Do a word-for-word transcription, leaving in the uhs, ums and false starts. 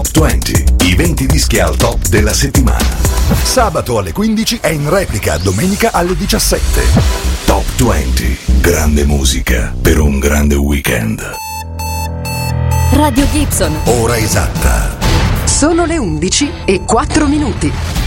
Top venti, i venti dischi al top della settimana. Sabato alle quindici e in replica domenica alle diciassette. Top venti, grande musica per un grande weekend. Radio Gibson. Ora esatta. Sono le undici e quattro minuti.